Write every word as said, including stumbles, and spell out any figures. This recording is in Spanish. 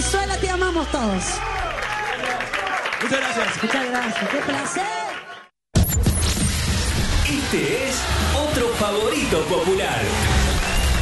Brizuela, te amamos todos. Muchas gracias. Muchas gracias. ¡Qué placer! Este es otro favorito popular.